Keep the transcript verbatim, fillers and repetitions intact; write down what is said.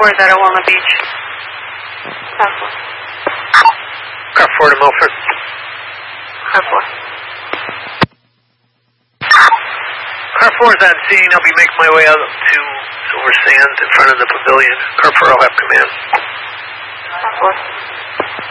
four is at Owama Beach. Car four. Car four to Milford. Car four. Car four is on scene. I'll be making my way out to Silver Sands in front of the pavilion. Car four will have command. Car four.